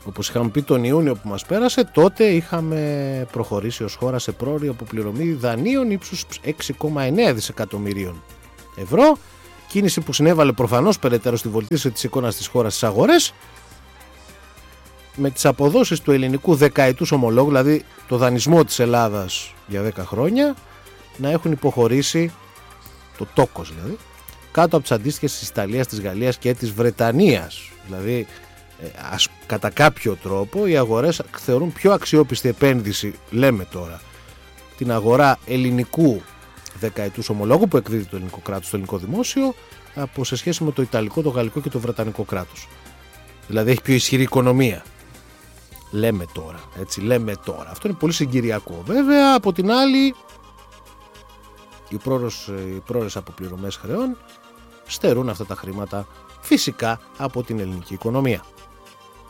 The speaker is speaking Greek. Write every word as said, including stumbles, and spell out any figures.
όπως είχαμε πει τον Ιούνιο που μας πέρασε, τότε είχαμε προχωρήσει ως χώρα σε πρόωρη αποπληρωμή δανείων ύψους έξι κόμμα εννέα δισεκατομμυρίων ευρώ. Κίνηση που συνέβαλε προφανώς περαιτέρω στη βελτίωση της εικόνας της χώρας στις αγορές, με τις αποδόσεις του ελληνικού δεκαετούς ομολόγου, δηλαδή το δανεισμό της Ελλάδας για δέκα χρόνια, να έχουν υποχωρήσει, το τόκος δηλαδή, κάτω από τις αντίστοιχες της Ιταλίας, της Γαλλίας και της Βρετανίας. Δηλαδή, ας, κατά κάποιο τρόπο, οι αγορές θεωρούν πιο αξιόπιστη επένδυση, λέμε τώρα, την αγορά ελληνικού δεκαετούς ομολόγου που εκδίδει το ελληνικό κράτος, το ελληνικό δημόσιο, από σε σχέση με το Ιταλικό, το Γαλλικό και το Βρετανικό κράτος. Δηλαδή έχει πιο ισχυρή οικονομία. Λέμε τώρα, έτσι, λέμε τώρα. Αυτό είναι πολύ συγκυριακό. Βέβαια, από την άλλη, οι πρόορες, οι πρόορες αποπληρωμές χρεών στερούν αυτά τα χρήματα φυσικά από την ελληνική οικονομία.